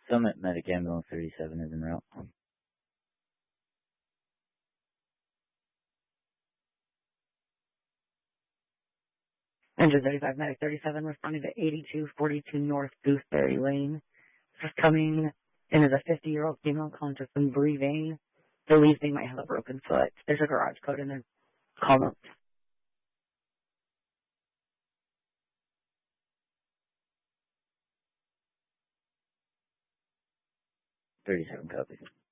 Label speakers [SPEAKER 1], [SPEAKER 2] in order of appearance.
[SPEAKER 1] Summit Medic Ambulance 37 is en route.
[SPEAKER 2] 135 Medic 37 responding to 8242 North Gooseberry Lane. Just coming in as a 50-year-old female conscious and breathing. Believes they might have a broken foot. There's a garage code in their column.
[SPEAKER 1] 37 copies.